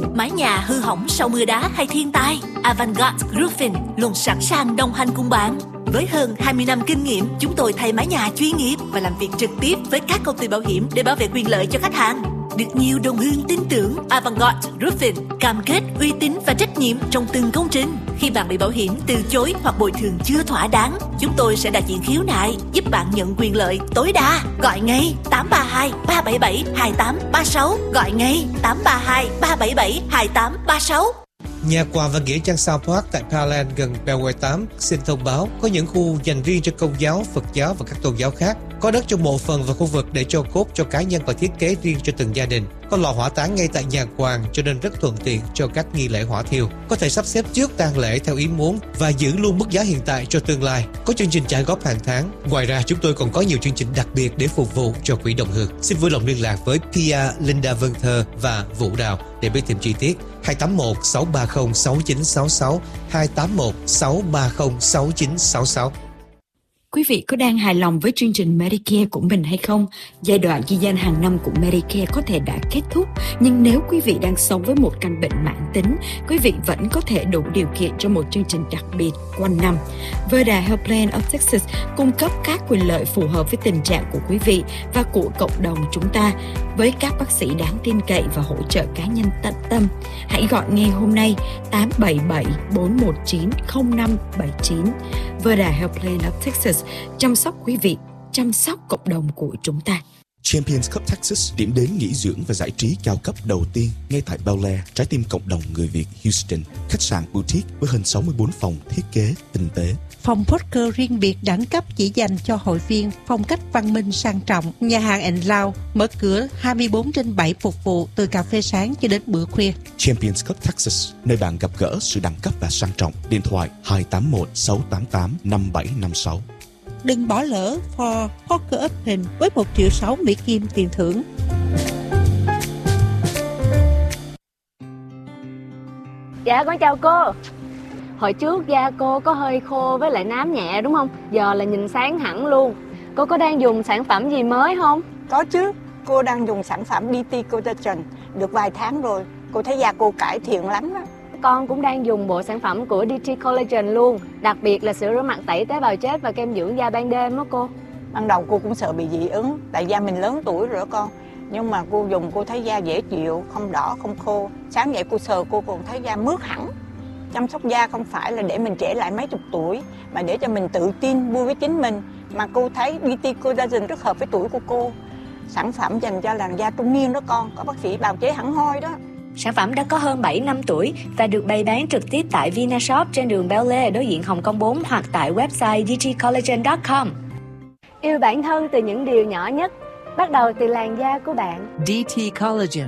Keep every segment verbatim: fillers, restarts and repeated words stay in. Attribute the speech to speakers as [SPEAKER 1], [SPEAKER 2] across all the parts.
[SPEAKER 1] Mái nhà hư hỏng sau mưa đá hay thiên tai, Avantgarde Roofing luôn sẵn sàng đồng hành cùng bạn. Với hơn hai mươi năm kinh nghiệm, chúng tôi thay mái nhà chuyên nghiệp và làm việc trực tiếp với các công ty bảo hiểm để bảo vệ quyền lợi cho khách hàng. Được nhiều đồng hương tin tưởng, Avantgarde Roofing cam kết uy tín và trách nhiệm trong từng công trình. Khi bạn bị bảo hiểm từ chối hoặc bồi thường chưa thỏa đáng, chúng tôi sẽ đại diện khiếu nại, giúp bạn nhận quyền lợi tối đa. Gọi ngay tám ba hai ba bảy bảy hai tám ba sáu, gọi ngay tám ba hai ba bảy bảy hai tám ba sáu.
[SPEAKER 2] Nhà quà và nghĩa trang South Park tại Pearland gần Beltway tám xin thông báo có những khu dành riêng cho Công giáo, Phật giáo và các tôn giáo khác. Có đất trong mộ phần và khu vực để cho cốt cho cá nhân và thiết kế riêng cho từng gia đình. Có lò hỏa táng ngay tại nhà quàng cho nên rất thuận tiện cho các nghi lễ hỏa thiêu. Có thể sắp xếp trước tang lễ theo ý muốn và giữ luôn mức giá hiện tại cho tương lai. Có chương trình trả góp hàng tháng. Ngoài ra chúng tôi còn có nhiều chương trình đặc biệt để phục vụ cho quỹ đồng hương. Xin vui lòng liên lạc với Pia, Linda Vân Thơ và Vũ Đào để biết thêm chi tiết. hai tám một sáu ba không sáu chín sáu sáu, hai tám một sáu ba không sáu chín sáu sáu.
[SPEAKER 3] Quý vị có đang hài lòng với chương trình Medicare của mình hay không? Giai đoạn ghi danh hàng năm của Medicare có thể đã kết thúc, nhưng nếu quý vị đang sống với một căn bệnh mãn tính, quý vị vẫn có thể đủ điều kiện cho một chương trình đặc biệt quanh năm. Verda Health Plan of Texas cung cấp các quyền lợi phù hợp với tình trạng của quý vị và của cộng đồng chúng ta, với các bác sĩ đáng tin cậy và hỗ trợ cá nhân tận tâm. Hãy gọi ngay hôm nay tám bảy bảy bốn một chín không năm bảy chín. Verda Health Plan of Texas, chăm sóc quý vị, chăm sóc cộng đồng của chúng ta.
[SPEAKER 4] Champions Cup Texas, điểm đến nghỉ dưỡng và giải trí cao cấp đầu tiên ngay tại Bel Air, trái tim cộng đồng người Việt Houston. Khách sạn boutique với hơn sáu mươi bốn phòng thiết kế tinh tế.
[SPEAKER 5] Phòng poker riêng biệt đẳng cấp chỉ dành cho hội viên, phong cách văn minh sang trọng. Nhà hàng and Lounge mở cửa hai mươi bốn trên bảy phục vụ từ cà phê sáng cho đến bữa khuya.
[SPEAKER 4] Champions Cup Texas, nơi bạn gặp gỡ sự đẳng cấp và sang trọng. Điện thoại hai tám một sáu tám tám năm bảy năm sáu.
[SPEAKER 5] Đừng bỏ lỡ For Poker Open với một triệu sáu Mỹ Kim tiền thưởng.
[SPEAKER 6] Dạ con chào cô. Hồi trước da cô có hơi khô với lại nám nhẹ đúng không? Giờ là nhìn sáng hẳn luôn. Cô có đang dùng sản phẩm gì mới không?
[SPEAKER 7] Có chứ, cô đang dùng sản phẩm đê tê Collagen được vài tháng rồi. Cô thấy da cô cải thiện lắm đó.
[SPEAKER 6] Con cũng đang dùng bộ sản phẩm của đê tê Collagen luôn. Đặc biệt là sữa rửa mặt tẩy tế bào chết và kem dưỡng da ban đêm đó cô.
[SPEAKER 7] Ban đầu cô cũng sợ bị dị ứng, tại da mình lớn tuổi rồi đó con. Nhưng mà cô dùng cô thấy da dễ chịu, không đỏ, không khô. Sáng dậy cô sờ cô còn thấy da mướt hẳn. Chăm sóc da không phải là để mình trẻ lại mấy chục tuổi, mà để cho mình tự tin, vui với chính mình. Mà cô thấy đê tê Collagen rất hợp với tuổi của cô. Sản phẩm dành cho làn da trung niên đó con, có bác sĩ bào chế hẳn hoi đó.
[SPEAKER 6] Sản phẩm đã có hơn bảy năm tuổi và được bày bán trực tiếp tại Vinashop trên đường Bel Air đối diện Hồng Kông bốn hoặc tại website d t collagen chấm com. Yêu bản thân từ những điều nhỏ nhất, bắt đầu từ làn da của bạn.
[SPEAKER 8] đê tê Collagen.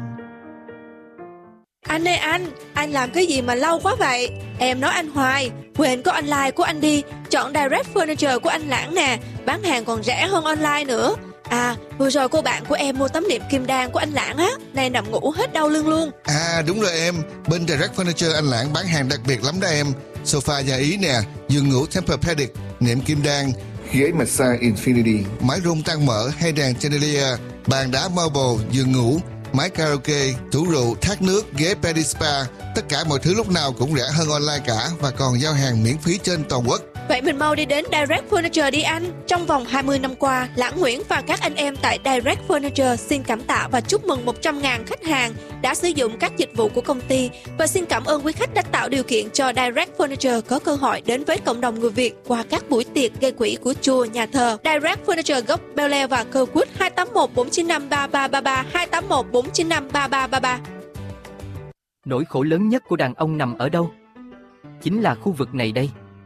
[SPEAKER 9] Anh ơi anh, anh làm cái gì mà lâu quá vậy? Em nói anh hoài, quên có online của anh đi. Chọn Direct Furniture của anh Lãng nè, bán hàng còn rẻ hơn online nữa. À, vừa rồi cô bạn của em mua tấm nệm kim đan của anh Lãng á, này nằm ngủ hết đau lưng luôn.
[SPEAKER 10] À đúng rồi em, bên Direct Furniture anh Lãng bán hàng đặc biệt lắm đó em. Sofa nhà Ý nè, giường ngủ Tempur-Pedic, nệm kim đan, ghế massage Infinity, máy rung tăng mỡ hay đèn chandelier, bàn đá marble, giường ngủ, máy karaoke, tủ rượu, thác nước, ghế Pedi Spa. Tất cả mọi thứ lúc nào cũng rẻ hơn online cả và còn giao hàng miễn phí trên toàn quốc.
[SPEAKER 9] Vậy mình mau đi đến Direct Furniture đi anh. Trong vòng hai mươi năm qua, Lãng Nguyễn và các anh em tại Direct Furniture xin cảm tạ và chúc mừng một trăm nghìn khách hàng đã sử dụng các dịch vụ của công ty. Và xin cảm ơn quý khách đã tạo điều kiện cho Direct Furniture có cơ hội đến với cộng đồng người Việt qua các buổi tiệc gây quỹ của chùa, nhà thờ. Direct Furniture gốc Bel Air và Kirkwood hai tám một bốn chín năm ba ba ba ba, hai tám một bốn chín năm ba ba ba ba.
[SPEAKER 11] Nỗi khổ lớn nhất của đàn ông nằm ở đâu? Chính là khu vực này đây.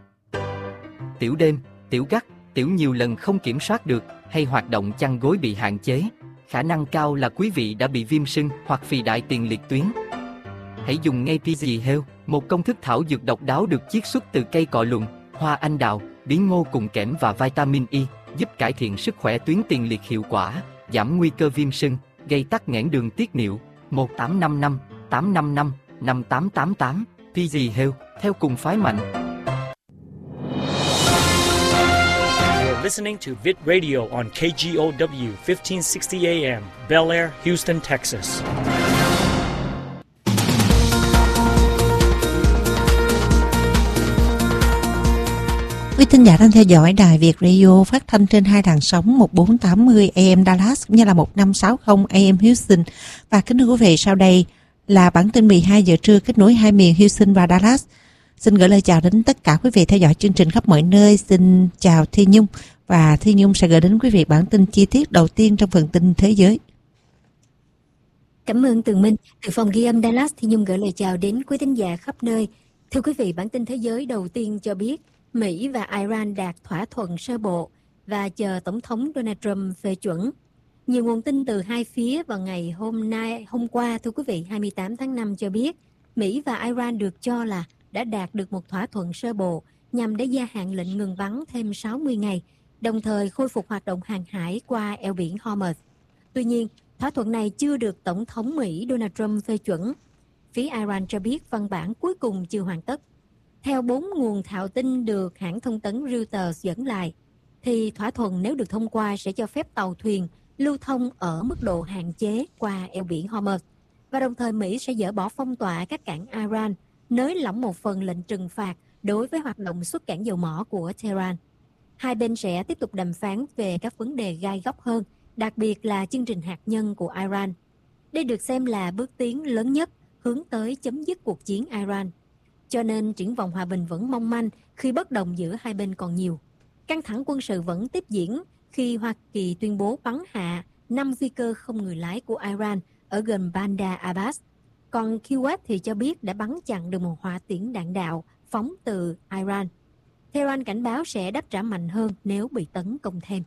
[SPEAKER 11] Tiểu đêm, tiểu gắt, tiểu nhiều lần không kiểm soát được hay hoạt động chăn gối bị hạn chế. Khả năng cao là quý vị đã bị viêm sưng hoặc phì đại tiền liệt tuyến. Hãy dùng ngay pê giê Health, một công thức thảo dược độc đáo được chiết xuất từ cây cọ luận, hoa anh đào, bí ngô cùng kẽm và vitamin E, giúp cải thiện sức khỏe tuyến tiền liệt hiệu quả, giảm nguy cơ viêm sưng, gây tắc nghẽn đường tiết niệu. Một tám năm năm, tám năm năm, năm tám tám tám, pê giê Health, theo cùng phái mạnh.
[SPEAKER 12] Listening to Vid Radio on K G O W fifteen sixty A M, Bel Air, Houston, Texas.
[SPEAKER 5] Quý thính giả đang theo dõi Đài Việt Radio phát thanh trên hai làn sóng một bốn tám mươi A M Dallas cũng như là một năm sáu không A M Houston. Và kính thưa quý vị, sau đây là bản tin mười hai giờ trưa kết nối hai miền Houston và Dallas. Xin gửi lời chào đến tất cả quý vị theo dõi chương trình khắp mọi nơi. Xin chào Thi Nhung, và Thi Nhung sẽ gửi đến quý vị bản tin chi tiết đầu tiên trong phần tin thế giới.
[SPEAKER 6] Cảm ơn Tường Minh. Từ phòng ghi âm Dallas, Thi Nhung gửi lời chào đến quý thính giả khắp nơi. Thưa quý vị, bản tin thế giới đầu tiên cho biết Mỹ và Iran đạt thỏa thuận sơ bộ và chờ Tổng thống Donald Trump phê chuẩn. Nhiều nguồn tin từ hai phía vào ngày hôm nay, hôm qua, thưa quý vị, hai mươi tám tháng năm cho biết Mỹ và Iran được cho là đã đạt được một thỏa thuận sơ bộ nhằm để gia hạn lệnh ngừng bắn thêm sáu mươi ngày, đồng thời khôi phục hoạt động hàng hải qua eo biển Hormuz. Tuy nhiên, thỏa thuận này chưa được Tổng thống Mỹ Donald Trump phê chuẩn. Phía Iran cho biết văn bản cuối cùng chưa hoàn tất. Theo bốn nguồn thạo tin được hãng thông tấn Reuters dẫn lại, thì thỏa thuận nếu được thông qua sẽ cho phép tàu thuyền lưu thông ở mức độ hạn chế qua eo biển Hormuz, và đồng thời Mỹ sẽ dỡ bỏ phong tỏa các cảng Iran, nới lỏng một phần lệnh trừng phạt đối với hoạt động xuất cảng dầu mỏ của Tehran. Hai bên sẽ tiếp tục đàm phán về các vấn đề gai góc hơn, đặc biệt là chương trình hạt nhân của Iran. Đây được xem là bước tiến lớn nhất hướng tới chấm dứt cuộc chiến Iran. Cho nên triển vọng hòa bình vẫn mong manh khi bất đồng giữa hai bên còn nhiều. Căng thẳng quân sự vẫn tiếp diễn khi Hoa Kỳ tuyên bố bắn hạ năm phi cơ không người lái của Iran ở gần Bandar Abbas. Còn Kuwait thì cho biết đã bắn chặn được một hỏa tiễn đạn đạo phóng từ Iran. Tehran cảnh báo sẽ đáp trả mạnh hơn nếu bị tấn công thêm.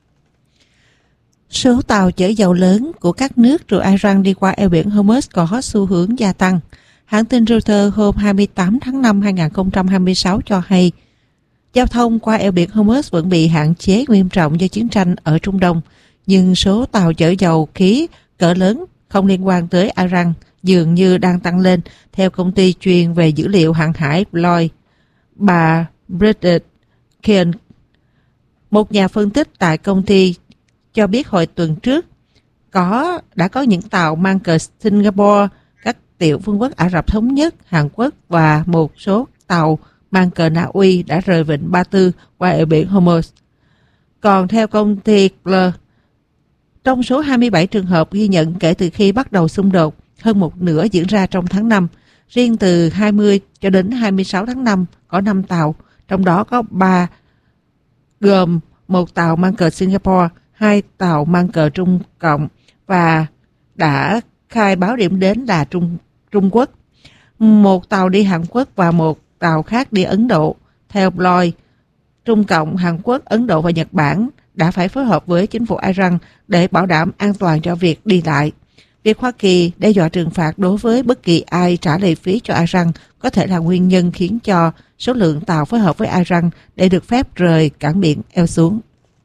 [SPEAKER 5] Số tàu chở dầu lớn của các nước từ Iran đi qua eo biển Hormuz có xu hướng gia tăng. Hãng tin Reuters hôm hai mươi tám tháng năm hai nghìn không trăm hai mươi sáu cho hay, giao thông qua eo biển Hormuz vẫn bị hạn chế nghiêm trọng do chiến tranh ở Trung Đông, nhưng số tàu chở dầu khí cỡ lớn không liên quan tới Iran dường như đang tăng lên, theo công ty chuyên về dữ liệu hàng hải Lloyd. Bà Bridget Keane, một nhà phân tích tại công ty, cho biết hồi tuần trước có đã có những tàu mang cờ Singapore, các tiểu vương quốc Ả Rập Thống Nhất, Hàn Quốc và một số tàu mang cờ Na Uy đã rời vịnh Ba Tư qua eo biển Hormuz. Còn theo công ty Cler, trong số hai mươi bảy trường hợp ghi nhận kể từ khi bắt đầu xung đột, hơn một nửa diễn ra trong tháng năm. Riêng từ hai mươi cho đến hai mươi sáu tháng năm có năm tàu, trong đó có ba gồm một tàu mang cờ Singapore, hai tàu mang cờ Trung Cộng và đã khai báo điểm đến là Trung, Trung Quốc, một tàu đi Hàn Quốc và một tàu khác đi Ấn Độ. Theo Lloyd, Trung Cộng, Hàn Quốc, Ấn Độ và Nhật Bản đã phải phối hợp với chính phủ Iran để bảo đảm an toàn cho việc đi lại. Việc Hoa Kỳ đe dọa trừng phạt đối với bất kỳ ai trả lệ phí cho Iran có thể là nguyên nhân khiến cho số lượng tàu phối hợp với Iran để được phép rời cảng biển eo xuống.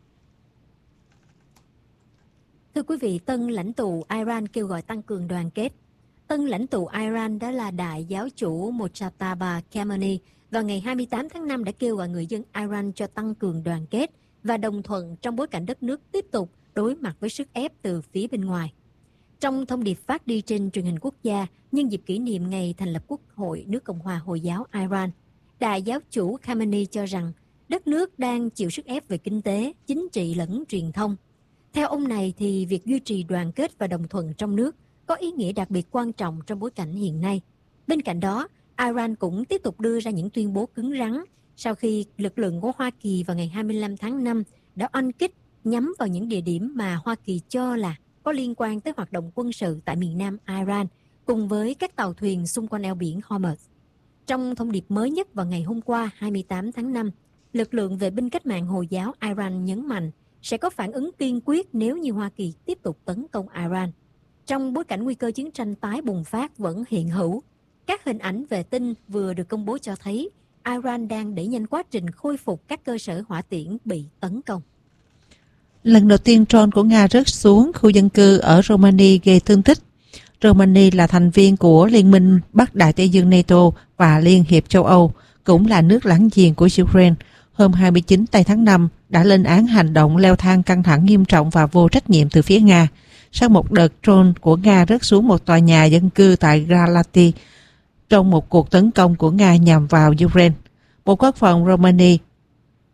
[SPEAKER 6] Thưa quý vị, tân lãnh tụ Iran kêu gọi tăng cường đoàn kết. Tân lãnh tụ Iran đó là đại giáo chủ Mojtaba Khamenei vào ngày hai mươi tám tháng năm đã kêu gọi người dân Iran cho tăng cường đoàn kết và đồng thuận trong bối cảnh đất nước tiếp tục đối mặt với sức ép từ phía bên ngoài. Trong thông điệp phát đi trên truyền hình quốc gia nhân dịp kỷ niệm ngày thành lập Quốc hội nước Cộng hòa Hồi giáo Iran, đại giáo chủ Khamenei cho rằng đất nước đang chịu sức ép về kinh tế, chính trị lẫn truyền thông. Theo ông này thì việc duy trì đoàn kết và đồng thuận trong nước có ý nghĩa đặc biệt quan trọng trong bối cảnh hiện nay. Bên cạnh đó, Iran cũng tiếp tục đưa ra những tuyên bố cứng rắn sau khi lực lượng của Hoa Kỳ vào ngày hai mươi lăm tháng năm đã oanh kích nhắm vào những địa điểm mà Hoa Kỳ cho là có liên quan tới hoạt động quân sự tại miền nam Iran cùng với các tàu thuyền xung quanh eo biển Hormuz. Trong thông điệp mới nhất vào ngày hôm qua hai mươi tám tháng năm, lực lượng vệ binh cách mạng Hồi giáo Iran nhấn mạnh sẽ có phản ứng kiên quyết nếu như Hoa Kỳ tiếp tục tấn công Iran. Trong bối cảnh nguy cơ chiến tranh tái bùng phát vẫn hiện hữu, các hình ảnh vệ tinh vừa được công bố cho thấy Iran đang đẩy nhanh quá trình khôi phục các cơ sở hỏa tiễn bị tấn công.
[SPEAKER 5] Lần đầu tiên drone của Nga rớt xuống khu dân cư ở Romania gây thương tích. Romania là thành viên của Liên minh Bắc Đại Tây Dương NATO và Liên hiệp châu Âu, cũng là nước láng giềng của Ukraine. Hôm hai mươi chín tây tháng năm đã lên án hành động leo thang căng thẳng nghiêm trọng và vô trách nhiệm từ phía Nga sau một đợt drone của Nga rớt xuống một tòa nhà dân cư tại Galati trong một cuộc tấn công của Nga nhằm vào Ukraine. Bộ Quốc phòng Romania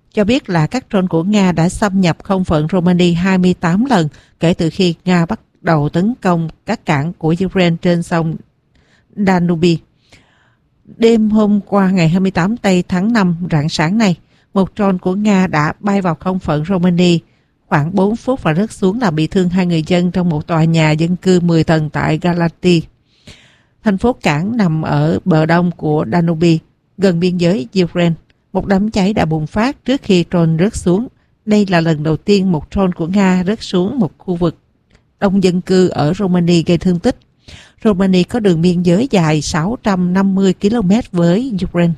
[SPEAKER 5] cho biết là các drone của Nga đã xâm nhập không phận Romania hai mươi tám lần kể từ khi Nga bắt đầu tấn công các cảng của Ukraine trên sông Danube. Đêm hôm qua ngày hai mươi tám tây tháng năm rạng sáng nay, một drone của Nga đã bay vào không phận Romania khoảng bốn phút và rớt xuống làm bị thương hai người dân trong một tòa nhà dân cư mười tầng tại Galati, thành phố cảng nằm ở bờ đông của Danube, gần biên giới Ukraine. Một đám cháy đã bùng phát trước khi drone rớt xuống. Đây là lần đầu tiên một drone của Nga rớt xuống một khu vực đông dân cư ở Romania gây thương tích. Romania có đường biên giới dài sáu trăm năm mươi ki lô mét với Ukraine.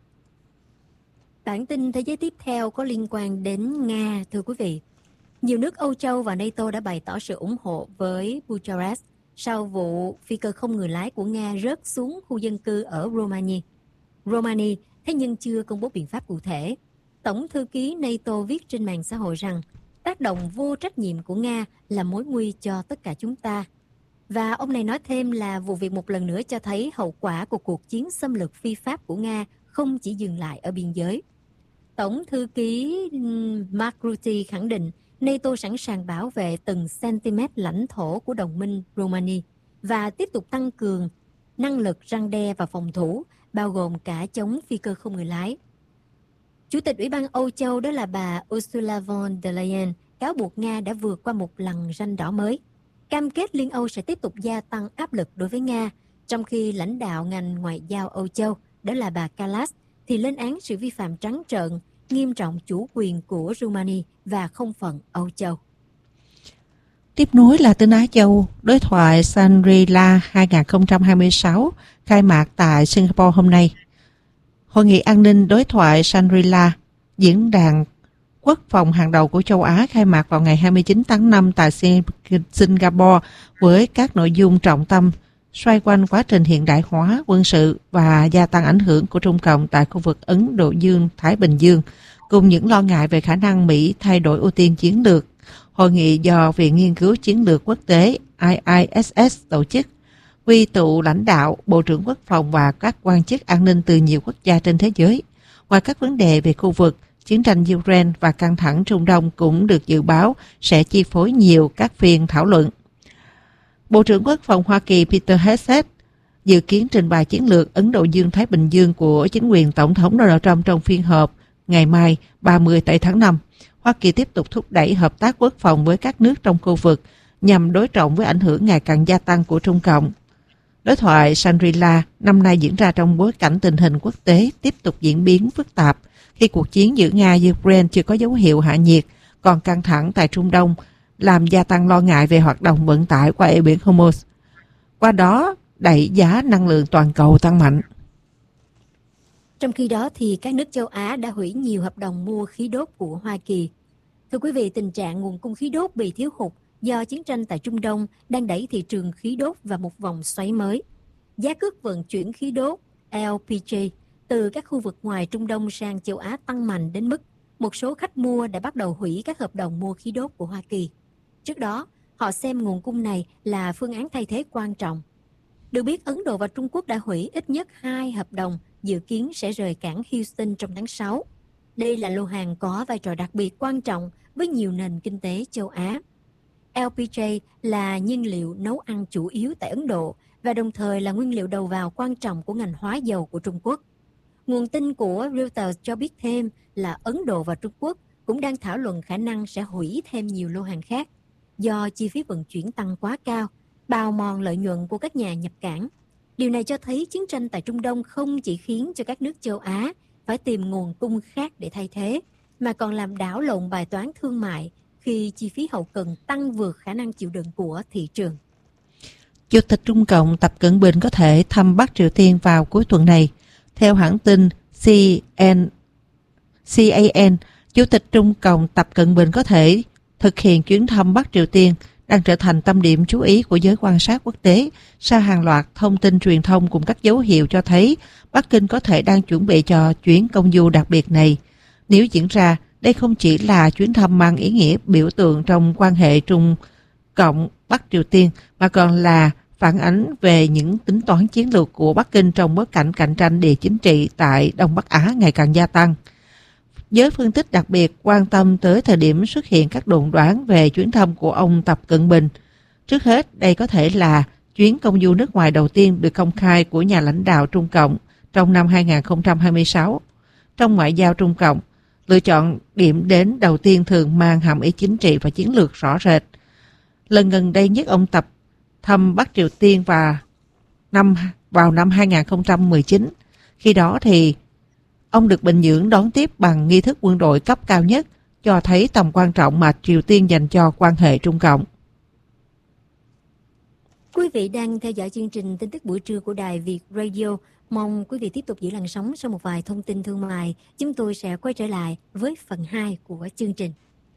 [SPEAKER 8] Bản tin thế giới tiếp theo có liên quan đến Nga, thưa quý vị. Nhiều nước Âu Châu và NATO đã bày tỏ sự ủng hộ với Bucharest sau vụ phi cơ không người lái của Nga rớt xuống khu dân cư ở Romania. Romania thế nhưng chưa công bố biện pháp cụ thể. Tổng thư ký NATO viết trên mạng xã hội rằng tác động vô trách nhiệm của Nga là mối nguy cho tất cả chúng ta. Và ông này nói thêm là vụ việc một lần nữa cho thấy hậu quả của cuộc chiến xâm lược phi pháp của Nga không chỉ dừng lại ở biên giới. Tổng thư ký Mark Rutte khẳng định NATO sẵn sàng bảo vệ từng cm lãnh thổ của đồng minh Romania và tiếp tục tăng cường năng lực răn đe và phòng thủ, bao gồm cả chống phi cơ không người lái. Chủ tịch Ủy ban Âu Châu đó là bà Ursula von der Leyen cáo buộc Nga đã vượt qua một lằn ranh đỏ mới. Cam kết Liên Âu sẽ tiếp tục gia tăng áp lực đối với Nga, trong khi lãnh đạo ngành ngoại giao Âu Châu, đó là bà Kallas, thì lên án sự vi phạm trắng trợn, nghiêm trọng chủ quyền của Romania và không phận Âu Châu.
[SPEAKER 5] Tiếp nối là tin Á Châu, đối thoại Shangri-La hai không hai sáu khai mạc tại Singapore hôm nay. Hội nghị an ninh đối thoại Shangri-La, diễn đàn quốc phòng hàng đầu của châu Á khai mạc vào ngày hai mươi chín tháng năm tại Singapore với các nội dung trọng tâm xoay quanh quá trình hiện đại hóa quân sự và gia tăng ảnh hưởng của Trung Cộng tại khu vực Ấn Độ Dương-Thái Bình Dương, cùng những lo ngại về khả năng Mỹ thay đổi ưu tiên chiến lược. Hội nghị do Viện Nghiên cứu Chiến lược Quốc tế I I S S tổ chức, quy tụ lãnh đạo, Bộ trưởng Quốc phòng và các quan chức an ninh từ nhiều quốc gia trên thế giới. Ngoài các vấn đề về khu vực, chiến tranh Ukraine và căng thẳng Trung Đông cũng được dự báo sẽ chi phối nhiều các phiên thảo luận. Bộ trưởng Quốc phòng Hoa Kỳ Peter Hegseth dự kiến trình bày chiến lược Ấn Độ Dương-Thái Bình Dương của chính quyền Tổng thống Donald Trump trong phiên họp ngày mai ba mươi tây tháng năm. Hoa Kỳ tiếp tục thúc đẩy hợp tác quốc phòng với các nước trong khu vực nhằm đối trọng với ảnh hưởng ngày càng gia tăng của Trung Cộng. Đối thoại Shangri-La năm nay diễn ra trong bối cảnh tình hình quốc tế tiếp tục diễn biến phức tạp khi cuộc chiến giữa Nga và Ukraine chưa có dấu hiệu hạ nhiệt, còn căng thẳng tại Trung Đông làm gia tăng lo ngại về hoạt động vận tải qua eo biển Hormuz. Qua đó, đẩy giá năng lượng toàn cầu tăng mạnh.
[SPEAKER 8] Trong khi đó thì các nước châu Á đã hủy nhiều hợp đồng mua khí đốt của Hoa Kỳ. Thưa quý vị, tình trạng nguồn cung khí đốt bị thiếu hụt do chiến tranh tại Trung Đông đang đẩy thị trường khí đốt vào một vòng xoáy mới. Giá cước vận chuyển khí đốt L P G từ các khu vực ngoài Trung Đông sang châu Á tăng mạnh đến mức một số khách mua đã bắt đầu hủy các hợp đồng mua khí đốt của Hoa Kỳ. Trước đó, họ xem nguồn cung này là phương án thay thế quan trọng. Được biết, Ấn Độ và Trung Quốc đã hủy ít nhất hai hợp đồng dự kiến sẽ rời cảng Houston trong tháng sáu. Đây là lô hàng có vai trò đặc biệt quan trọng với nhiều nền kinh tế châu Á. L P G là nhiên liệu nấu ăn chủ yếu tại Ấn Độ và đồng thời là nguyên liệu đầu vào quan trọng của ngành hóa dầu của Trung Quốc. Nguồn tin của Reuters cho biết thêm là Ấn Độ và Trung Quốc cũng đang thảo luận khả năng sẽ hủy thêm nhiều lô hàng khác do chi phí vận chuyển tăng quá cao, bào mòn lợi nhuận của các nhà nhập cảng. Điều này cho thấy chiến tranh tại Trung Đông không chỉ khiến cho các nước châu Á phải tìm nguồn cung khác để thay thế, mà còn làm đảo lộn bài toán thương mại khi chi phí hậu cần tăng vượt khả năng chịu đựng của thị trường.
[SPEAKER 5] Chủ tịch Trung Cộng Tập Cận Bình có thể thăm Bắc Triều Tiên vào cuối tuần này. Theo hãng tin C A N, Chủ tịch Trung Cộng Tập Cận Bình có thể thực hiện chuyến thăm Bắc Triều Tiên đang trở thành tâm điểm chú ý của giới quan sát quốc tế sau hàng loạt thông tin truyền thông cùng các dấu hiệu cho thấy Bắc Kinh có thể đang chuẩn bị cho chuyến công du đặc biệt này. Nếu diễn ra, đây không chỉ là chuyến thăm mang ý nghĩa biểu tượng trong quan hệ Trung Cộng Bắc Triều Tiên, mà còn là phản ánh về những tính toán chiến lược của Bắc Kinh trong bối cảnh cạnh tranh địa chính trị tại Đông Bắc Á ngày càng gia tăng. Giới phân tích đặc biệt quan tâm tới thời điểm xuất hiện các đồn đoán về chuyến thăm của ông Tập Cận Bình. Trước hết, đây có thể là chuyến công du nước ngoài đầu tiên được công khai của nhà lãnh đạo Trung Cộng trong năm hai không hai sáu. Trong ngoại giao Trung Cộng, lựa chọn điểm đến đầu tiên thường mang hàm ý chính trị và chiến lược rõ rệt. Lần gần đây nhất ông Tập thăm Bắc Triều Tiên và năm vào năm hai không một chín. Khi đó thì ông được Bình Nhưỡng đón tiếp bằng nghi thức quân đội cấp cao nhất, cho thấy tầm quan trọng mà Triều Tiên dành cho quan hệ Trung Cộng.
[SPEAKER 8] Quý vị đang theo dõi chương trình tin tức buổi trưa của Đài Việt Radio. Mong quý vị tiếp tục giữ làn sóng sau một vài thông tin thương mại. Chúng tôi sẽ quay trở lại với phần hai của chương trình.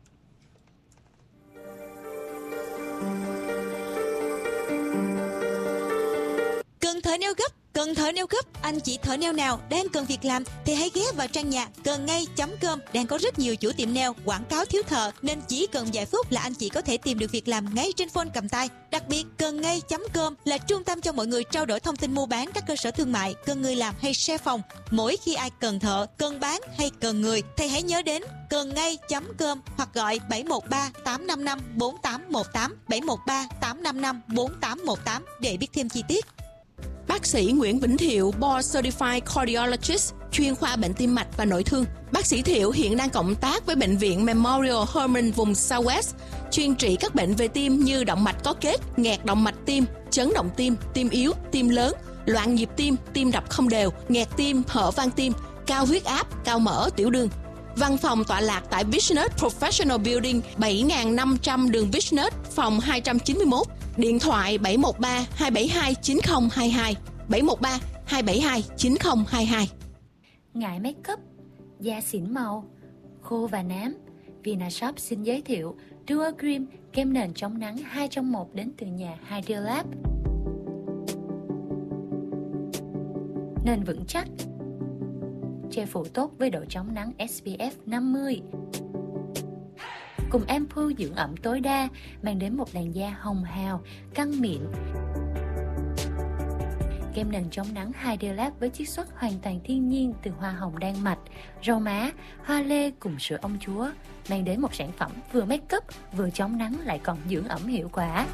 [SPEAKER 13] Cần thợ neo gấp, cần thợ neo gấp, anh chị thợ neo nào đang cần việc làm thì hãy ghé vào trang nhà cần ngay chấm com. Đang có rất nhiều chủ tiệm neo quảng cáo thiếu thợ, nên chỉ cần vài phút là anh chị có thể tìm được việc làm ngay trên phone cầm tay. Đặc biệt, cần ngay chấm com là trung tâm cho mọi người trao đổi thông tin mua bán các cơ sở thương mại, cần người làm hay share phòng. Mỗi khi ai cần thợ, cần bán hay cần người thì hãy nhớ đến cần ngay chấm com hoặc gọi bảy một ba tám năm năm bốn tám một tám, bảy một ba tám năm năm bốn tám một tám để biết thêm chi tiết.
[SPEAKER 14] Bác sĩ Nguyễn Vĩnh Thiệu, Board Certified Cardiologist, chuyên khoa bệnh tim mạch và nội thương. Bác sĩ Thiệu hiện đang cộng tác với Bệnh viện Memorial Hermann vùng Southwest, chuyên trị các bệnh về tim như động mạch có kết, nghẹt động mạch tim, chấn động tim, tim yếu, tim lớn, loạn nhịp tim, tim đập không đều, nghẹt tim, hở van tim, cao huyết áp, cao mỡ, tiểu đường. Văn phòng tọa lạc tại Business Professional Building bảy nghìn năm trăm đường Business, phòng hai trăm chín mươi mốt. Điện thoại bảy một ba hai bảy hai chín không hai hai, bảy một ba hai bảy hai chín không hai hai.
[SPEAKER 15] Ngại make up, da xỉn màu, khô và nám, Vinashop xin giới thiệu Duo Cream, kem nền chống nắng hai trong một đến từ nhà Hydrolab. Nền vững chắc, che phủ tốt với độ chống nắng ét pê ép năm mươi. Cùng ampoule dưỡng ẩm tối đa, mang đến một làn da hồng hào, căng mịn. Kem nền chống nắng Hydrolab với chiết xuất hoàn toàn thiên nhiên từ hoa hồng đan mạch, rau má, hoa lê cùng sữa ông chúa, mang đến một sản phẩm vừa make up, vừa chống nắng lại còn dưỡng ẩm hiệu quả.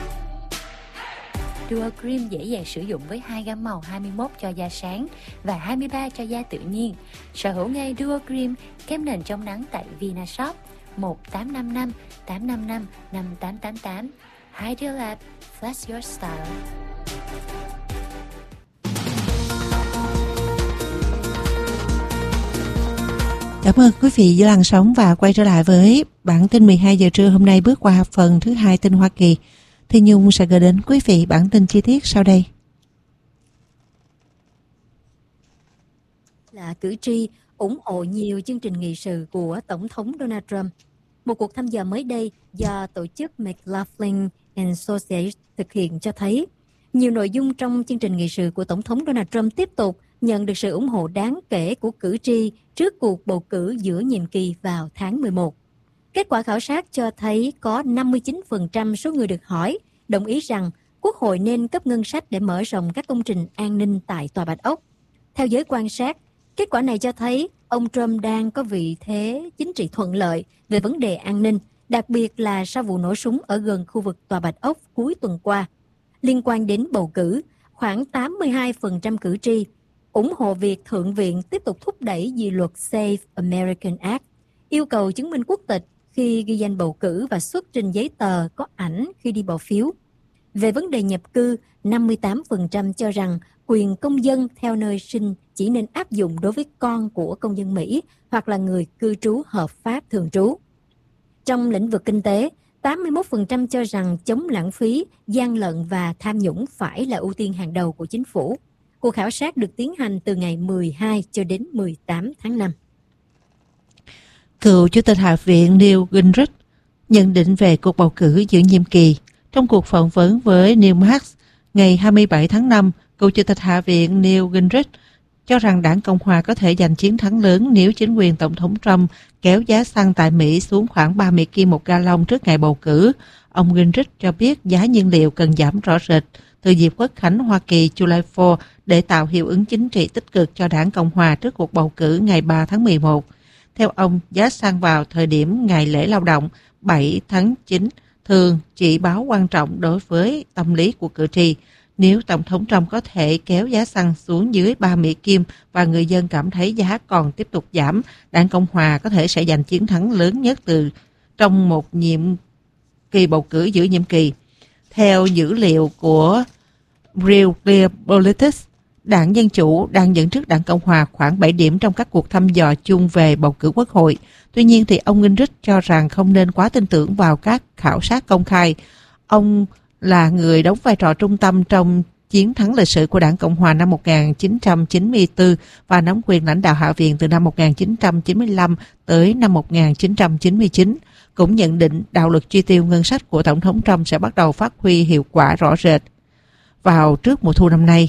[SPEAKER 15] Duo Cream dễ dàng sử dụng với hai gam màu hai mươi mốt cho da sáng và hai mươi ba cho da tự nhiên. Sở hữu ngay Duo Cream, kem nền chống nắng tại Vinashop một tám năm năm tám năm năm năm tám tám tám. Hydrolab, flash your style.
[SPEAKER 5] Cảm ơn quý vị giữ làn sóng và quay trở lại với bản tin mười hai giờ trưa hôm nay, bước qua phần thứ hai tin Hoa Kỳ. Thì Nhung sẽ gửi đến quý vị bản tin chi tiết sau đây.
[SPEAKER 8] Là cử tri ủng hộ nhiều chương trình nghị sự của Tổng thống Donald Trump. Một cuộc thăm dò mới đây do tổ chức McLaughlin and Associates thực hiện cho thấy nhiều nội dung trong chương trình nghị sự của Tổng thống Donald Trump tiếp tục nhận được sự ủng hộ đáng kể của cử tri trước cuộc bầu cử giữa nhiệm kỳ vào tháng mười một. Kết quả khảo sát cho thấy có năm mươi chín phần trăm số người được hỏi đồng ý rằng Quốc hội nên cấp ngân sách để mở rộng các công trình an ninh tại Tòa Bạch Ốc. Theo giới quan sát, kết quả này cho thấy ông Trump đang có vị thế chính trị thuận lợi về vấn đề an ninh, đặc biệt là sau vụ nổ súng ở gần khu vực Tòa Bạch Ốc cuối tuần qua. Liên quan đến bầu cử, khoảng tám mươi hai phần trăm cử tri ủng hộ việc Thượng viện tiếp tục thúc đẩy dự luật Save American Act, yêu cầu chứng minh quốc tịch khi ghi danh bầu cử và xuất trình giấy tờ có ảnh khi đi bỏ phiếu. Về vấn đề nhập cư, năm mươi tám phần trăm cho rằng quyền công dân theo nơi sinh chỉ nên áp dụng đối với con của công dân Mỹ hoặc là người cư trú hợp pháp thường trú. Trong lĩnh vực kinh tế, tám mươi mốt phần trăm cho rằng chống lãng phí, gian lận và tham nhũng phải là ưu tiên hàng đầu của chính phủ. Cuộc khảo sát được tiến hành từ ngày mười hai cho đến mười tám tháng năm.
[SPEAKER 5] Cựu Chủ tịch Hạ viện Newt Gingrich nhận định về cuộc bầu cử giữa nhiệm kỳ. Trong cuộc phỏng vấn với Newsmax ngày hai mươi bảy tháng năm, cựu Chủ tịch Hạ viện Newt Gingrich cho rằng đảng Cộng hòa có thể giành chiến thắng lớn nếu chính quyền Tổng thống Trump kéo giá xăng tại Mỹ xuống khoảng ba mươi ki một gallon trước ngày bầu cử. Ông Gingrich cho biết giá nhiên liệu cần giảm rõ rệt từ dịp Quốc khánh Hoa Kỳ July fourth để tạo hiệu ứng chính trị tích cực cho đảng Cộng hòa trước cuộc bầu cử ngày ba tháng mười một. Theo ông, giá xăng vào thời điểm ngày lễ lao động bảy tháng chín thường chỉ báo quan trọng đối với tâm lý của cử tri. Nếu Tổng thống Trump có thể kéo giá xăng xuống dưới ba Mỹ Kim và người dân cảm thấy giá còn tiếp tục giảm, Đảng Cộng Hòa có thể sẽ giành chiến thắng lớn nhất từ trong một nhiệm kỳ bầu cử giữa nhiệm kỳ. Theo dữ liệu của Real Clear Politics, Đảng Dân Chủ đang dẫn trước Đảng Cộng Hòa khoảng bảy điểm trong các cuộc thăm dò chung về bầu cử quốc hội. Tuy nhiên, thì ông Gingrich cho rằng không nên quá tin tưởng vào các khảo sát công khai. Ông là người đóng vai trò trung tâm trong chiến thắng lịch sử của Đảng Cộng Hòa năm một nghìn chín trăm chín mươi tư và nắm quyền lãnh đạo Hạ viện từ năm một nghìn chín trăm chín mươi lăm tới năm một nghìn chín trăm chín mươi chín. Cũng nhận định đạo luật chi tiêu ngân sách của Tổng thống Trump sẽ bắt đầu phát huy hiệu quả rõ rệt vào trước mùa thu năm nay.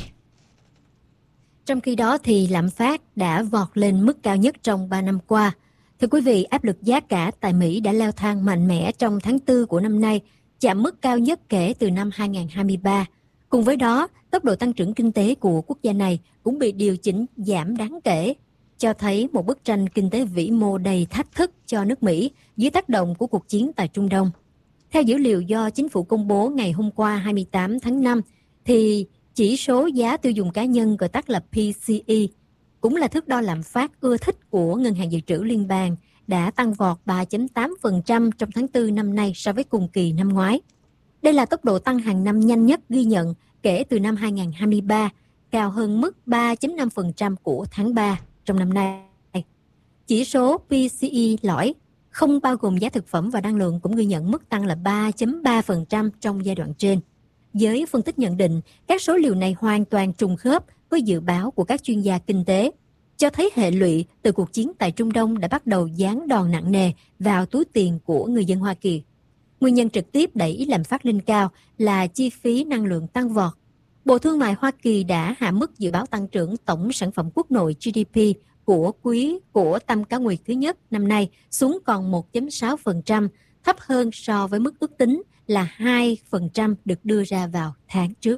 [SPEAKER 8] Trong khi đó thì lạm phát đã vọt lên mức cao nhất trong ba năm qua. Thưa quý vị, áp lực giá cả tại Mỹ đã leo thang mạnh mẽ trong tháng tư của năm nay, chạm mức cao nhất kể từ năm hai nghìn không trăm hai mươi ba. Cùng với đó, tốc độ tăng trưởng kinh tế của quốc gia này cũng bị điều chỉnh giảm đáng kể, cho thấy một bức tranh kinh tế vĩ mô đầy thách thức cho nước Mỹ dưới tác động của cuộc chiến tại Trung Đông. Theo dữ liệu do chính phủ công bố ngày hôm qua hai mươi tám tháng năm, thì chỉ số giá tiêu dùng cá nhân gọi tắt là pê xê e, cũng là thước đo lạm phát ưa thích của Ngân hàng Dự trữ Liên bang, đã tăng vọt ba phẩy tám phần trăm trong tháng tư năm nay so với cùng kỳ năm ngoái. Đây là tốc độ tăng hàng năm nhanh nhất ghi nhận kể từ năm hai nghìn không trăm hai mươi ba, cao hơn mức ba phẩy năm phần trăm của tháng ba trong năm nay. Chỉ số pê xê e lõi, không bao gồm giá thực phẩm và năng lượng, cũng ghi nhận mức tăng là ba phẩy ba phần trăm trong giai đoạn trên. Giới phân tích nhận định, các số liệu này hoàn toàn trùng khớp với dự báo của các chuyên gia kinh tế, cho thấy hệ lụy từ cuộc chiến tại Trung Đông đã bắt đầu giáng đòn nặng nề vào túi tiền của người dân Hoa Kỳ. Nguyên nhân trực tiếp đẩy lạm phát lên cao là chi phí năng lượng tăng vọt. Bộ Thương mại Hoa Kỳ đã hạ mức dự báo tăng trưởng tổng sản phẩm quốc nội G D P của quý của tam cá nguyệt thứ nhất năm nay xuống còn một phẩy sáu phần trăm, thấp hơn so với mức ước tính là hai phần trăm được đưa ra vào tháng trước.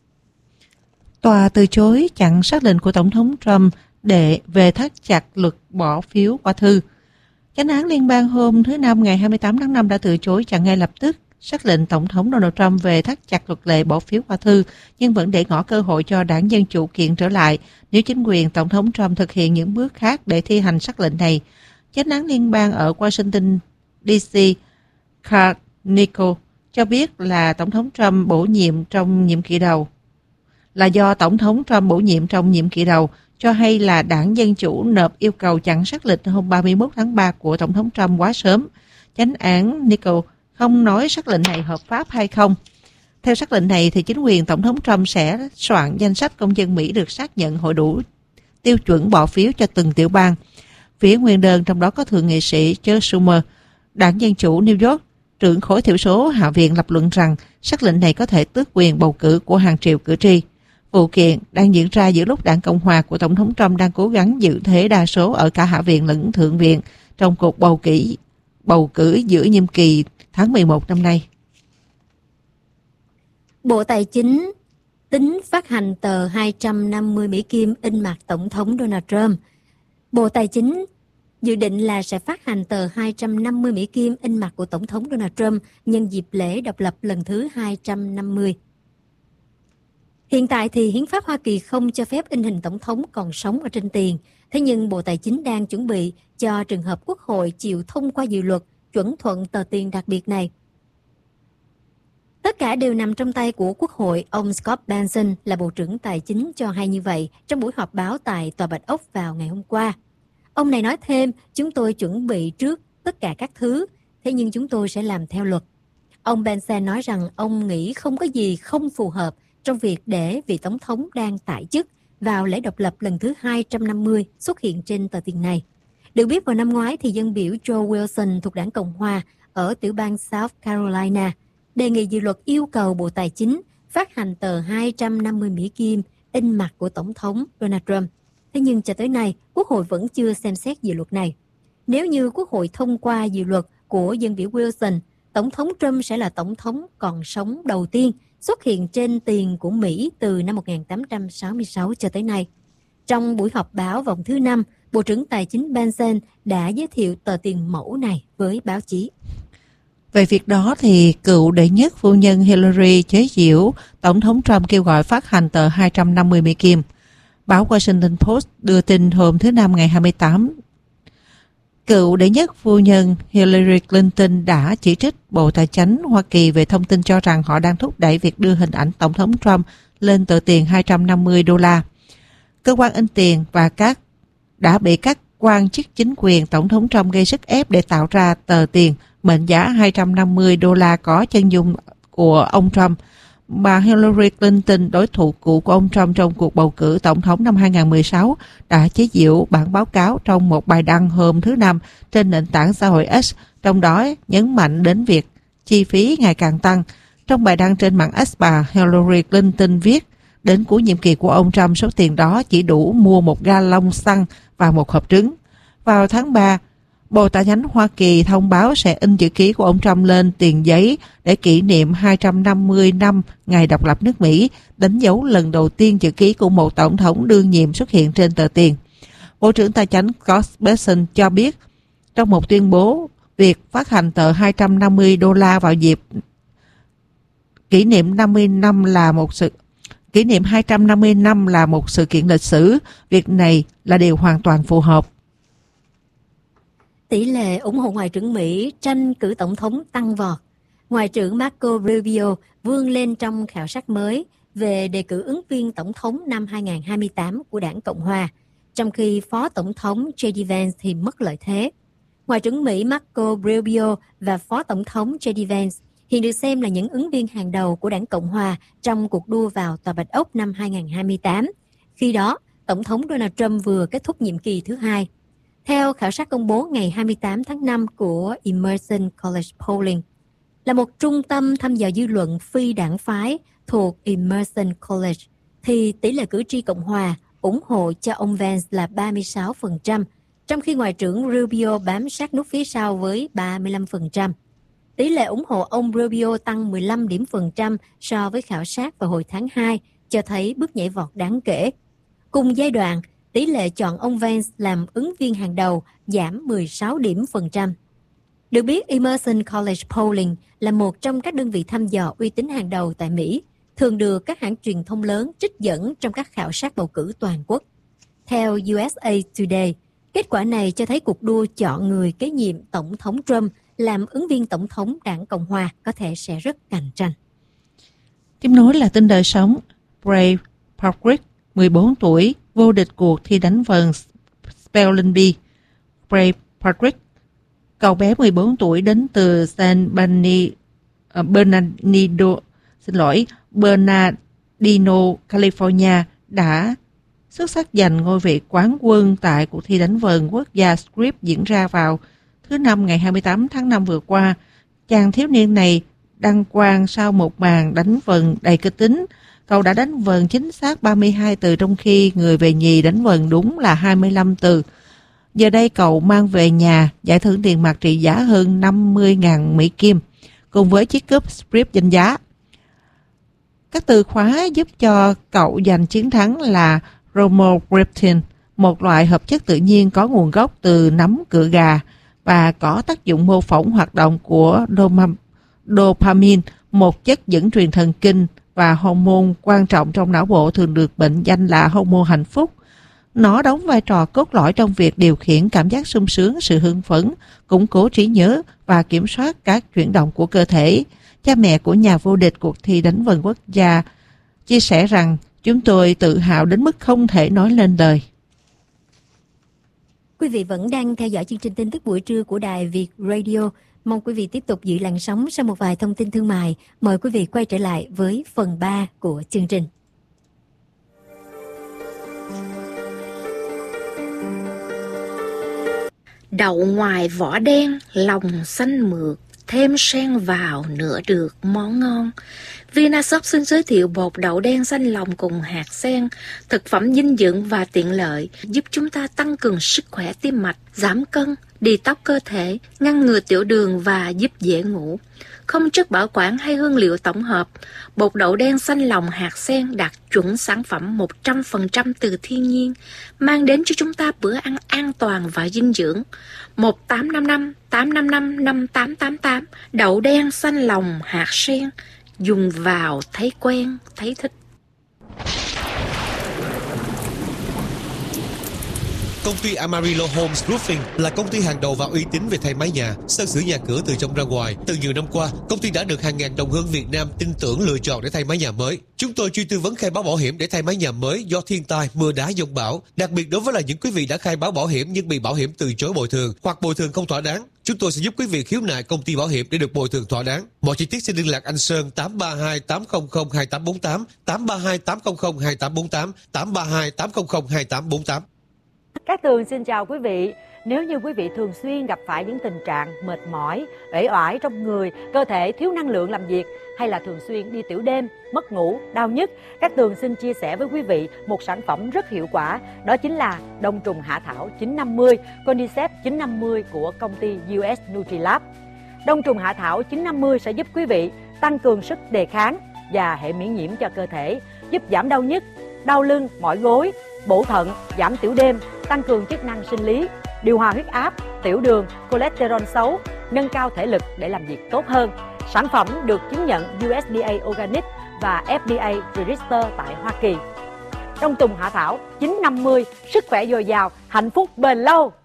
[SPEAKER 5] Tòa từ chối chặn sắc lệnh của Tổng thống Trump để về thắt chặt luật bỏ phiếu qua thư. Chánh án liên bang hôm thứ Năm ngày hai mươi tám tháng năm đã từ chối chặn ngay lập tức sắc lệnh Tổng thống Donald Trump về thắt chặt luật lệ bỏ phiếu qua thư, nhưng vẫn để ngỏ cơ hội cho Đảng Dân Chủ kiện trở lại nếu chính quyền Tổng thống Trump thực hiện những bước khác để thi hành sắc lệnh này. Chánh án liên bang ở Washington, D C Carnico cho biết là Tổng thống Trump bổ nhiệm trong nhiệm kỳ đầu là do Tổng thống Trump bổ nhiệm trong nhiệm kỳ đầu, cho hay là Đảng Dân Chủ nộp yêu cầu chặn sắc lệnh hôm ba mươi mốt tháng ba của Tổng thống Trump quá sớm. Chánh án Nickel không nói sắc lệnh này hợp pháp hay không. Theo sắc lệnh này thì chính quyền Tổng thống Trump sẽ soạn danh sách công dân Mỹ được xác nhận hội đủ tiêu chuẩn bỏ phiếu cho từng tiểu bang. Phía nguyên đơn, trong đó có thượng nghị sĩ Chuck Schumer, Đảng Dân Chủ New York, trưởng khối thiểu số Hạ viện lập luận rằng sắc lệnh này có thể tước quyền bầu cử của hàng triệu cử tri. Vụ kiện đang diễn ra giữa lúc Đảng Cộng hòa của Tổng thống Trump đang cố gắng giữ thế đa số ở cả Hạ viện lẫn Thượng viện trong cuộc bầu cử bầu cử giữa nhiệm kỳ tháng mười một năm nay.
[SPEAKER 8] Bộ Tài chính tính phát hành tờ hai trăm năm mươi Mỹ Kim in mặt Tổng thống Donald Trump. Bộ Tài chính dự định là sẽ phát hành tờ hai trăm năm mươi Mỹ Kim in mặt của Tổng thống Donald Trump nhân dịp lễ độc lập lần thứ hai trăm năm mươi. Hiện tại thì Hiến pháp Hoa Kỳ không cho phép in hình Tổng thống còn sống ở trên tiền. Thế nhưng Bộ Tài chính đang chuẩn bị cho trường hợp Quốc hội chịu thông qua dự luật chuẩn thuận tờ tiền đặc biệt này. Tất cả đều nằm trong tay của Quốc hội. Ông Scott Bessent là Bộ trưởng Tài chính cho hay như vậy trong buổi họp báo tại Tòa Bạch Ốc vào ngày hôm qua. Ông này nói thêm, chúng tôi chuẩn bị trước tất cả các thứ, thế nhưng chúng tôi sẽ làm theo luật. Ông Bessent nói rằng ông nghĩ không có gì không phù hợp trong việc để vị Tổng thống đang tại chức vào lễ độc lập lần thứ hai trăm năm mươi xuất hiện trên tờ tiền này. Được biết vào năm ngoái thì dân biểu Joe Wilson thuộc Đảng Cộng Hòa ở tiểu bang South Carolina đề nghị dự luật yêu cầu Bộ Tài chính phát hành tờ hai trăm năm mươi Mỹ Kim in mặt của Tổng thống Donald Trump. Thế nhưng cho tới nay, Quốc hội vẫn chưa xem xét dự luật này. Nếu như Quốc hội thông qua dự luật của dân biểu Wilson, Tổng thống Trump sẽ là Tổng thống còn sống đầu tiên xuất hiện trên tiền của Mỹ từ năm một nghìn tám trăm sáu mươi sáu cho tới nay. Trong buổi họp báo vòng thứ năm, Bộ trưởng Tài chính Benson đã giới thiệu tờ tiền mẫu này với báo chí.
[SPEAKER 5] Về việc đó thì cựu đệ nhất phu nhân Hillary chế giễu Tổng thống Trump kêu gọi phát hành tờ hai trăm năm mươi Mỹ Kim. Báo Washington Post đưa tin hôm thứ Năm ngày hai mươi tám. Cựu đệ nhất phu nhân Hillary Clinton đã chỉ trích Bộ Tài chính Hoa Kỳ về thông tin cho rằng họ đang thúc đẩy việc đưa hình ảnh Tổng thống Trump lên tờ tiền hai trăm năm mươi đô la. Cơ quan in tiền và các đã bị các quan chức chính quyền Tổng thống Trump gây sức ép để tạo ra tờ tiền mệnh giá hai trăm năm mươi đô la có chân dung của ông Trump. Bà Hillary Clinton, đối thủ cũ của ông Trump trong cuộc bầu cử tổng thống năm hai không một sáu, đã chế giễu bản báo cáo trong một bài đăng hôm thứ Năm trên nền tảng xã hội X, trong đó nhấn mạnh đến việc chi phí ngày càng tăng. Trong bài đăng trên mạng X, bà Hillary Clinton viết, đến cuối nhiệm kỳ của ông Trump, số tiền đó chỉ đủ mua một ga-lông xăng và một hộp trứng. Vào tháng ba, Bộ Tài chính Hoa Kỳ thông báo sẽ in chữ ký của ông Trump lên tiền giấy để kỷ niệm hai trăm năm mươi năm ngày độc lập nước Mỹ, đánh dấu lần đầu tiên chữ ký của một tổng thống đương nhiệm xuất hiện trên tờ tiền. Bộ trưởng Tài chính Scott Bessent cho biết trong một tuyên bố, việc phát hành tờ hai trăm năm mươi đô la vào dịp kỷ niệm năm mươi năm là một sự kỷ niệm hai trăm năm mươi năm là một sự kiện lịch sử. Việc này là điều hoàn toàn phù hợp.
[SPEAKER 8] Tỷ lệ ủng hộ Ngoại trưởng Mỹ tranh cử tổng thống tăng vọt. Ngoại trưởng Marco Rubio vươn lên trong khảo sát mới về đề cử ứng viên tổng thống năm hai không hai tám của đảng Cộng Hòa, trong khi Phó Tổng thống J D Vance thì mất lợi thế. Ngoại trưởng Mỹ Marco Rubio và Phó Tổng thống J D Vance hiện được xem là những ứng viên hàng đầu của đảng Cộng Hòa trong cuộc đua vào Tòa Bạch Ốc năm hai không hai tám. Khi đó, Tổng thống Donald Trump vừa kết thúc nhiệm kỳ thứ hai. Theo khảo sát công bố ngày hai mươi tám tháng năm của Emerson College Polling, là một trung tâm thăm dò dư luận phi đảng phái thuộc Emerson College, thì tỷ lệ cử tri Cộng Hòa ủng hộ cho ông Vance là ba mươi sáu phần trăm, trong khi Ngoại trưởng Rubio bám sát nút phía sau với ba mươi lăm phần trăm. Tỷ lệ ủng hộ ông Rubio tăng mười lăm điểm phần trăm so với khảo sát vào hồi tháng hai, cho thấy bước nhảy vọt đáng kể. Cùng giai đoạn, tỷ lệ chọn ông Vance làm ứng viên hàng đầu giảm mười sáu điểm phần trăm. Được biết, Emerson College Polling là một trong các đơn vị thăm dò uy tín hàng đầu tại Mỹ, thường được các hãng truyền thông lớn trích dẫn trong các khảo sát bầu cử toàn quốc. Theo u ét a Today, kết quả này cho thấy cuộc đua chọn người kế nhiệm Tổng thống Trump làm ứng viên Tổng thống đảng Cộng Hòa có thể sẽ rất cạnh tranh.
[SPEAKER 5] Tiếp nối là tin đời sống. Bray Patrick, mười bốn tuổi, vô địch cuộc thi đánh vần Spelling Bee. Bray Patrick, cậu bé mười bốn tuổi đến từ San Bernardino, xin lỗi, Bernardino, California, đã xuất sắc giành ngôi vị quán quân tại cuộc thi đánh vần quốc gia Script diễn ra vào thứ Năm ngày hai mươi tám tháng năm vừa qua. Chàng thiếu niên này đăng quang sau một màn đánh vần đầy kịch tính. Cậu đã đánh vần chính xác ba mươi hai từ, trong khi người về nhì đánh vần đúng là hai mươi lăm từ. Giờ đây cậu mang về nhà giải thưởng tiền mặt trị giá hơn năm mươi nghìn Mỹ Kim, cùng với chiếc cúp Script danh giá. Các từ khóa giúp cho cậu giành chiến thắng là Romogriptin, một loại hợp chất tự nhiên có nguồn gốc từ nấm cựa gà và có tác dụng mô phỏng hoạt động của dopamine, một chất dẫn truyền thần kinh và hormone quan trọng trong não bộ, thường được mệnh danh là hormone hạnh phúc. Nó đóng vai trò cốt lõi trong việc điều khiển cảm giác sung sướng, sự hưng phấn, củng cố trí nhớ và kiểm soát các chuyển động của cơ thể. Cha mẹ của nhà vô địch cuộc thi đánh vần quốc gia chia sẻ rằng chúng tôi tự hào đến mức không thể nói lên lời.
[SPEAKER 8] Quý vị vẫn đang theo dõi chương trình tin tức buổi trưa của Đài Việt Radio. Mong quý vị tiếp tục giữ làn sóng sau một vài thông tin thương mại. Mời quý vị quay trở lại với phần ba của chương trình.
[SPEAKER 16] Đậu ngoài vỏ đen, lòng xanh mượt, thêm sen vào nữa được món ngon. Vinashop xin giới thiệu bột đậu đen xanh lòng cùng hạt sen, thực phẩm dinh dưỡng và tiện lợi, giúp chúng ta tăng cường sức khỏe tim mạch, giảm cân, detox cơ thể, ngăn ngừa tiểu đường và giúp dễ ngủ. không chất bảo quản hay hương liệu tổng hợp. Bột đậu đen xanh lòng hạt sen đạt chuẩn sản phẩm một trăm phần trăm từ thiên nhiên, mang đến cho chúng ta bữa ăn an toàn và dinh dưỡng. một tám năm năm tám năm năm năm tám tám tám. Đậu đen xanh lòng hạt sen, dùng vào thấy quen, thấy thích.
[SPEAKER 2] Công ty Amarillo Homes Roofing là công ty hàng đầu và uy tín về thay mái nhà, sơn sửa nhà cửa từ trong ra ngoài. Từ nhiều năm qua, công ty đã được hàng ngàn đồng hương Việt Nam tin tưởng lựa chọn để thay mái nhà mới. Chúng tôi chuyên tư vấn khai báo bảo hiểm để thay mái nhà mới do thiên tai, mưa đá, dông bão. Đặc biệt đối với là những quý vị đã khai báo bảo hiểm nhưng bị bảo hiểm từ chối bồi thường hoặc bồi thường không thỏa đáng, chúng tôi sẽ giúp quý vị khiếu nại công ty bảo hiểm để được bồi thường thỏa đáng. Mọi chi tiết xin liên lạc anh Sơn tám ba hai tám không không hai tám bốn tám, tám ba hai tám không không hai tám bốn tám, tám ba hai tám không không hai tám bốn tám.
[SPEAKER 17] Cát Tường xin chào quý vị. Nếu như quý vị thường xuyên gặp phải những tình trạng mệt mỏi, uể oải trong người, cơ thể thiếu năng lượng làm việc, hay là thường xuyên đi tiểu đêm, mất ngủ, đau nhức, Cát Tường xin chia sẻ với quý vị một sản phẩm rất hiệu quả. Đó chính là đông trùng hạ thảo chín năm mươi, Cordyceps chín năm mươi của công ty u ét Nutrilab. Đông trùng hạ thảo chín năm mươi sẽ giúp quý vị tăng cường sức đề kháng và hệ miễn nhiễm cho cơ thể, giúp giảm đau nhức, đau lưng, mỏi gối, bổ thận, giảm tiểu đêm, tăng cường chức năng sinh lý, điều hòa huyết áp, tiểu đường, cholesterol xấu, nâng cao thể lực để làm việc tốt hơn. Sản phẩm được chứng nhận u ét đê a Organic và ép đê a Register tại Hoa Kỳ. Đông trùng hạ thảo chín năm mươi, sức khỏe dồi dào, hạnh phúc bền lâu.